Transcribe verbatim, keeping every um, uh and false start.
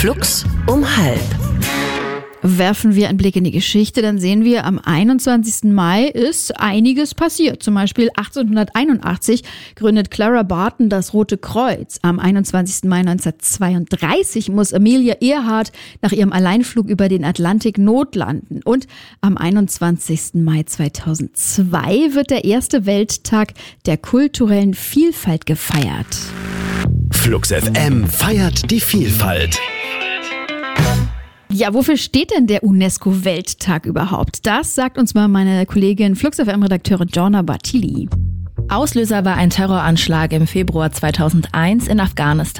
Flux um halb. Werfen wir einen Blick in die Geschichte, dann sehen wir, am einundzwanzigsten Mai ist einiges passiert. Zum Beispiel achtzehnhunderteinundachtzig gründet Clara Barton das Rote Kreuz. Am einundzwanzigsten Mai neunzehnhundertzweiunddreißig muss Amelia Earhart nach ihrem Alleinflug über den Atlantik notlanden. Und am einundzwanzigsten Mai zweitausendzwei wird der erste Welttag der kulturellen Vielfalt gefeiert. Flux F M feiert die Vielfalt. Ja, wofür steht denn der UNESCO-Welttag überhaupt? Das sagt uns mal meine Kollegin Flux F M-Redakteurin Jorna Bartili. Auslöser war ein Terroranschlag im Februar zweitausendeins in Afghanistan.